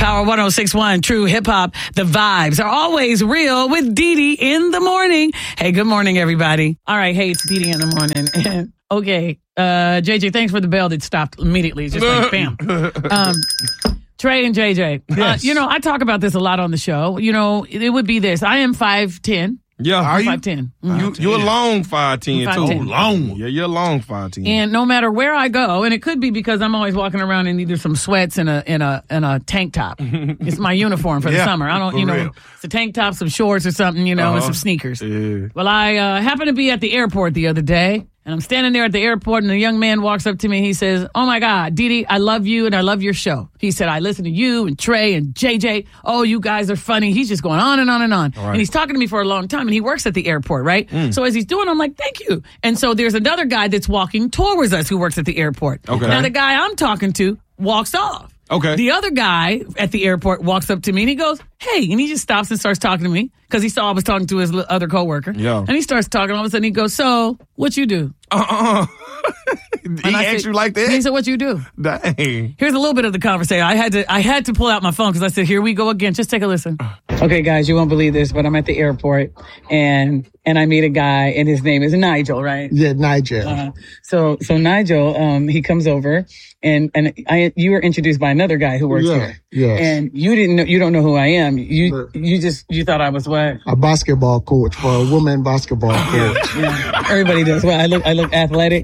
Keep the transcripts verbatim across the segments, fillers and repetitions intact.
Power one oh six point one, True Hip Hop. The vibes are always real with Dee Dee in the morning. Hey, good morning, everybody. All right, hey, it's Dee Dee in the morning. Okay, uh, J J, thanks for the bell that stopped immediately. It's just like, bam. Um, Trey and J J, yes. uh, you know, I talk about this a lot on the show. You know, it, it would be this. I am five ten. Yeah, are you? five ten. Mm-hmm. You, you're a long five ten, too. five ten. Long. Yeah, you're a long five ten. And no matter where I go, and it could be because I'm always walking around in either some sweats and a in a in a tank top. It's my uniform for the yeah, summer. I don't, you know, real. it's a tank top, some shorts or something, you know, uh-huh. and some sneakers. Yeah. Well, I uh, happened to be at the airport the other day. And I'm standing there at the airport, and a young man walks up to me. He says, "Oh, my God, Dee Dee, I love you, and I love your show." He said, "I listen to you and Trey and J J. Oh, you guys are funny." He's just going on and on and on. Right. And he's talking to me for a long time, and he works at the airport, right? Mm. So as he's doing, I'm like, "Thank you." And so there's another guy that's walking towards us who works at the airport. Okay. Now, the guy I'm talking to walks off. Okay. The other guy at the airport walks up to me, and he goes, "Hey," and he just stops and starts talking to me because he saw I was talking to his other coworker. Yeah. And he starts talking. All of a sudden, he goes, "So, what you do?" Uh-uh. He I asked said, you like that? He said, "What you do?" Dang. Here's a little bit of the conversation. I had to I had to pull out my phone because I said, "Here we go again." Just take a listen. Okay, guys, you won't believe this, but I'm at the airport and and I meet a guy and his name is Nigel, right? Yeah, Nigel. Uh, so so Nigel, um, he comes over and and I you were introduced by another guy who works yeah, here. Yes. And you didn't know you don't know who I am. You you just you thought I was what? A basketball coach for a woman basketball coach. Yeah, everybody does. Well, I look I look athletic.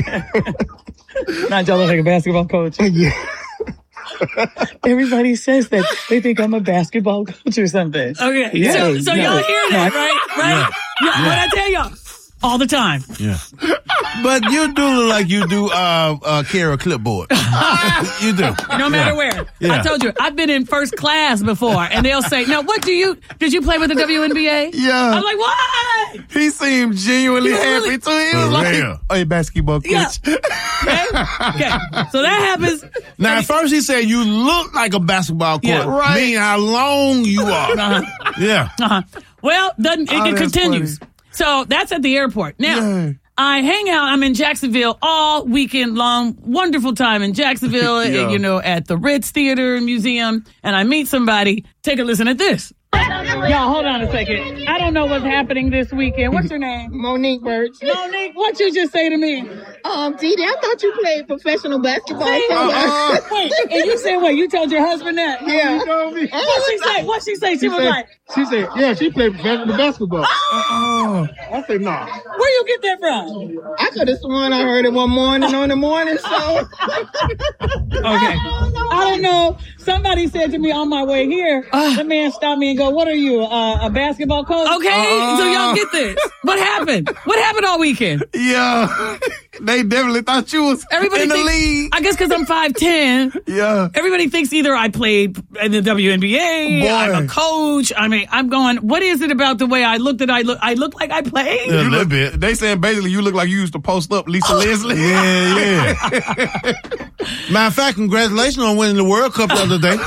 Nigel look like a basketball coach. Yeah. Everybody says that they think I'm a basketball coach or something. Okay, yeah, so so yeah. y'all hear that, right? Right? Yeah. Yeah. What I tell y'all all the time. Yeah. But you do look like you do uh, uh, carry a clipboard. You do. No matter yeah. where. Yeah. I told you, I've been in first class before, and they'll say, "Now, what do you, did you play with the W N B A? Yeah. I'm like, "What?" He seemed genuinely Yeah, happy, really? too. He For was like, real. "Hey, basketball coach." Yeah. Okay. Okay. So that happens. Now, at first he said you look like a basketball court, Yeah. Right. meaning how long you are. Uh-huh. Yeah. Uh-huh. Well, doesn't, it, Oh, it that's continues. funny. So that's at the airport. Now, Yeah. I hang out. I'm in Jacksonville all weekend long. Wonderful time in Jacksonville, Yeah. you know, at the Ritz Theater and Museum. And I meet somebody. Take a listen at this. Y'all, hold on a second. I don't know what's happening this weekend. What's your name? Monique Birch. Monique, what you just say to me? Um, Dee Dee, I thought you played professional basketball. See? Uh-uh. Wait, and you said what? You told your husband that? Yeah. What she say? What she say? She was like, She said, yeah, she played professional basketball. Uh-uh. I said, nah. where you get that from? I could have sworn I heard it one morning on the morning show. Okay. I don't know. Somebody said to me on my way here, the man stopped me and go, "What are you, uh, a basketball coach?" Okay, Uh. so y'all get this. What happened? What happened all weekend? Yeah. They definitely thought you was Everybody in the thinks, league. I guess because I'm five ten, Yeah. everybody thinks either I played in the W N B A, Boy. I'm a coach. I mean, I'm going, what is it about the way I look that I look? I look like I played? A You little look, bit. they saying basically you look like you used to post up Lisa Leslie. Yeah, yeah. Matter of fact, congratulations on winning the World Cup the other day.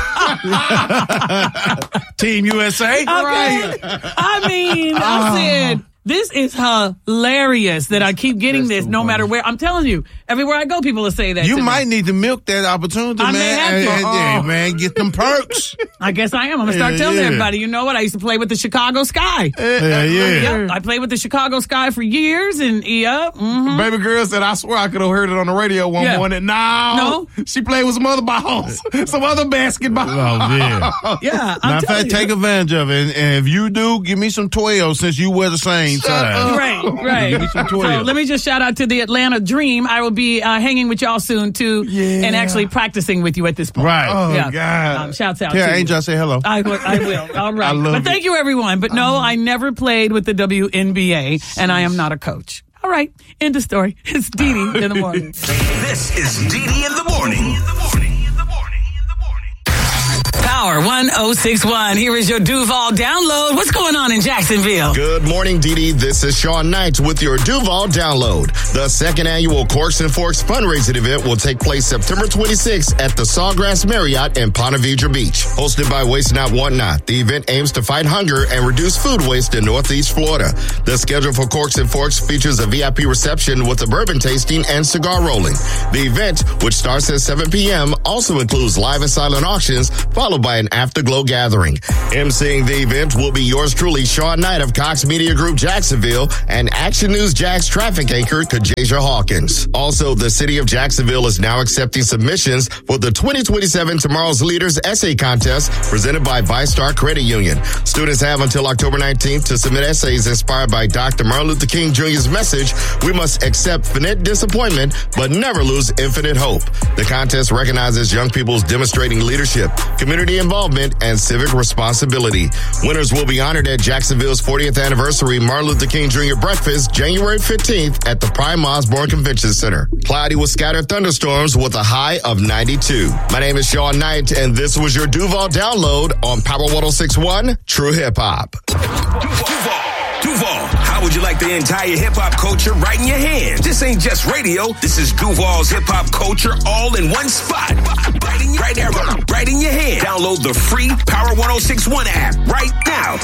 Team U S A. Okay. I mean, I said, this is hilarious that I keep getting That's this so no funny. matter where. I'm telling you, everywhere I go, people will say that. You to might me. need to milk that opportunity, I may man. have to. And- and- yeah, man, get them perks. I guess I am. I'm going to start Yeah, telling yeah. everybody, you know what? I used to play with the Chicago Sky. Yeah, yeah. Yep, I played with the Chicago Sky for years, and yeah, mm-hmm. Baby girl said, I swear I could have heard it on the radio one Yeah. morning. No. No? She played with some other balls, some other basketball. Oh, yeah. yeah. I'm Matter of telling fact, you. take advantage of it. And, and if you do, give me some twelve since you wear the same size. Right, right. Give me some So twelve. let me just shout out to the Atlanta Dream. I will be uh, hanging with y'all soon too, Yeah. and actually practicing with you at this point. Right. Oh, yeah. God. Um, shouts out Tell to you. Angel I say hello. I will. I will. All right. I love but thank it. you, everyone. But no, I never played with the W N B A, and I am not a coach. All right. End of story. It's Dee Dee in the morning. This is Dee Dee in the morning. In the morning. In the morning. In the morning. Power one one oh six one. Here is your Duval download. What's going on in Jacksonville? Good morning, Dee Dee. This is Sean Knight with your Duval download. The second annual Corks and Forks fundraising event will take place September twenty-sixth at the Sawgrass Marriott in Ponte Vedra Beach. Hosted by Waste Not, Want Not, the event aims to fight hunger and reduce food waste in Northeast Florida. The schedule for Corks and Forks features a V I P reception with a bourbon tasting and cigar rolling. The event, which starts at seven p.m., also includes live and silent auctions, followed by an afterglow gathering. emceeing the event will be yours truly, Sean Knight of Cox Media Group Jacksonville, and Action News Jax traffic anchor Kajasia Hawkins. Also, the city of Jacksonville is now accepting submissions for the twenty twenty-seven Tomorrow's Leaders Essay Contest presented by VyStar Credit Union. Students have until October nineteenth to submit essays inspired by Doctor Martin Luther King Junior's message, "We must accept finite disappointment, but never lose infinite hope." The contest recognizes young people's demonstrating leadership, community involvement, and civic responsibility. Winners will be honored at Jacksonville's fortieth anniversary Martin Luther King Junior Breakfast, January fifteenth at the Prime Osborne Convention Center. Cloudy with scattered thunderstorms with a high of ninety-two. My name is Sean Knight, and this was your Duval download on Power one oh six point one True Hip Hop. Duval. Duval, how would you like the entire hip-hop culture right in your hands? This ain't just radio. This is Duval's hip-hop culture all in one spot. Right in, right there, right in your hand. Download the free Power one oh six point one app right now.